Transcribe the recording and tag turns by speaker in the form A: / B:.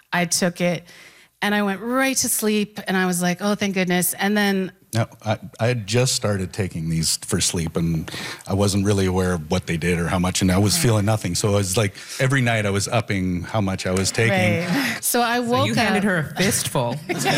A: I took it and I went right to sleep and I was like, oh, thank goodness. And then
B: No, I had just started taking these for sleep, and I wasn't really aware of what they did or how much, and I was feeling nothing. So I was like, every night I was upping how much I was taking.
A: right. So I woke
C: You
A: up.
C: handed her a fistful.